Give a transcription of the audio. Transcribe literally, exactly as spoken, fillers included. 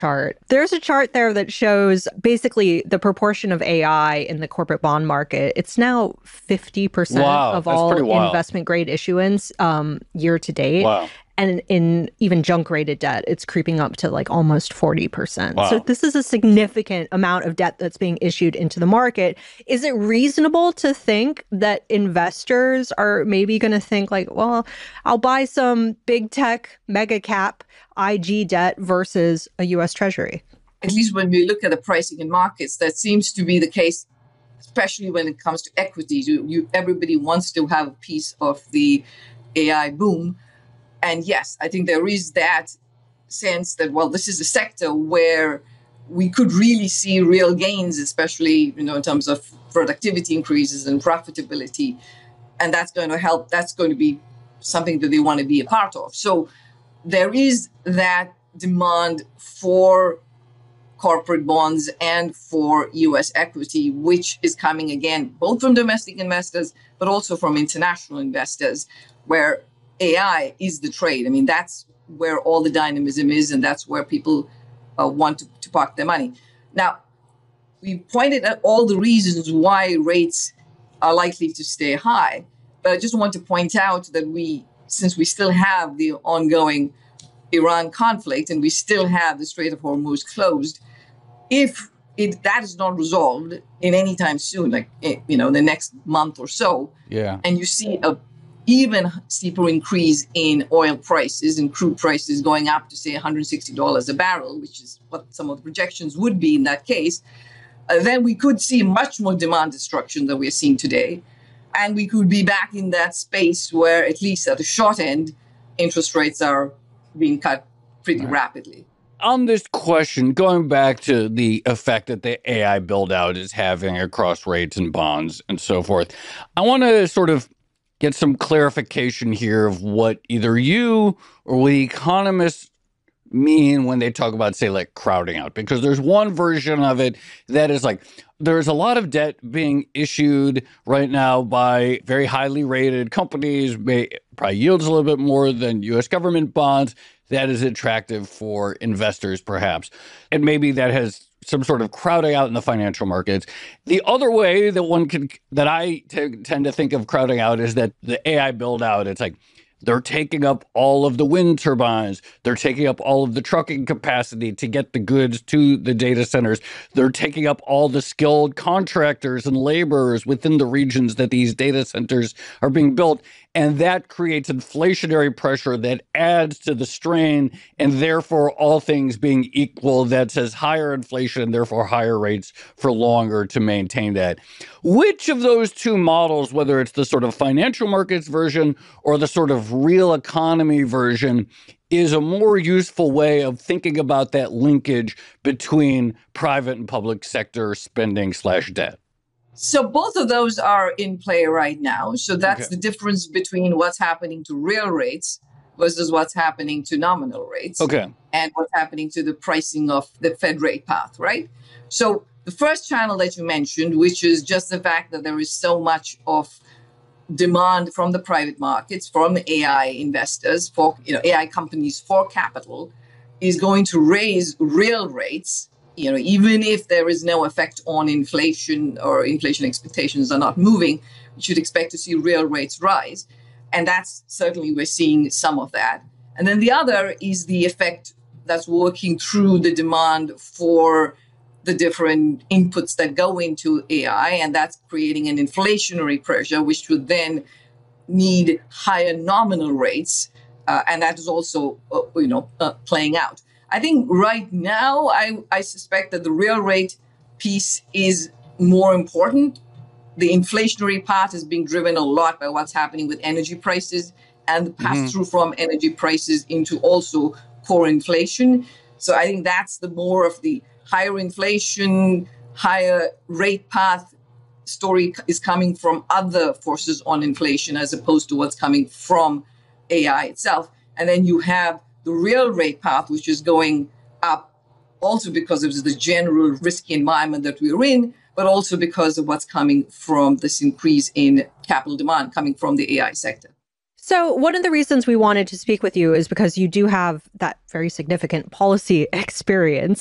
chart. There's a chart there that shows basically the proportion of A I in the corporate bond market. It's now fifty percent Wow, of that's all pretty wild. investment grade issuance um, year to date. Wow. And in even junk rated debt, it's creeping up to like almost forty percent. So Wow. this is a significant amount of debt that's being issued into the market. Is it reasonable to think that investors are maybe going to think like, well, I'll buy some big tech, mega cap I G debt versus a U S Treasury? At least when we look at the pricing in markets, that seems to be the case, especially when it comes to equities. You, you, everybody wants to have a piece of the A I boom. And yes, I think there is that sense that, well, this is a sector where we could really see real gains, especially, you know, in terms of productivity increases and profitability. And that's going to help. That's going to be something that they want to be a part of. So there is that demand for corporate bonds and for U S equity, which is coming again, both from domestic investors, but also from international investors, where A I is the trade. I mean, that's where all the dynamism is, and that's where people uh, want to, to park their money. Now, we pointed at all the reasons why rates are likely to stay high, but I just want to point out that we, since we still have the ongoing Iran conflict and we still have the Strait of Hormuz closed, if it, that is not resolved in any time soon, like, you know, the next month or so, Yeah. and you see a even steeper increase in oil prices and crude prices going up to, say, one hundred sixty dollars a barrel, which is what some of the projections would be in that case, uh, then we could see much more demand destruction than we're seeing today. And we could be back in that space where, at least at the short end, interest rates are being cut pretty Right. rapidly. On this question, going back to the effect that the A I build out is having across rates and bonds and so forth, I want to sort of get some clarification here of what either you or what economists mean when they talk about, say, like crowding out, because there's one version of it that is like, there's a lot of debt being issued right now by very highly rated companies, may probably yields a little bit more than U S government bonds. That is attractive for investors, perhaps. And maybe that has some sort of crowding out in the financial markets. The other way that one could, that I t- tend to think of crowding out is that the A I build out, it's like, they're taking up all of the wind turbines. They're taking up all of the trucking capacity to get the goods to the data centers. They're taking up all the skilled contractors and laborers within the regions that these data centers are being built. And that creates inflationary pressure that adds to the strain. And therefore, all things being equal, that says higher inflation and therefore higher rates for longer to maintain that. Which of those two models, whether it's the sort of financial markets version or the sort of real economy version, is a more useful way of thinking about that linkage between private and public sector spending slash debt? So both of those are in play right now. So that's Okay. the difference between what's happening to real rates versus what's happening to nominal rates. Okay. And what's happening to the pricing of the Fed rate path, right? So the first channel that you mentioned, which is just the fact that there is so much of demand from the private markets, from A I investors, for, you know, A I companies for capital, is going to raise real rates, you know, even if there is no effect on inflation or inflation expectations are not moving, you should expect to see real rates rise. And that's certainly, we're seeing some of that. And then the other is the effect that's working through the demand for the different inputs that go into A I, and that's creating an inflationary pressure, which would then need higher nominal rates. Uh, and that is also, uh, you know, uh, playing out. I think right now, I, I suspect that the real rate piece is more important. The inflationary part is being driven a lot by what's happening with energy prices and the pass-through from energy prices into also core inflation. So I think that's the more of the higher inflation, higher rate path story is coming from other forces on inflation as opposed to what's coming from A I itself. And then you have the real rate path, which is going up also because of the general risky environment that we're in, but also because of what's coming from this increase in capital demand coming from the A I sector. So one of the reasons we wanted to speak with you is because you do have that very significant policy experience.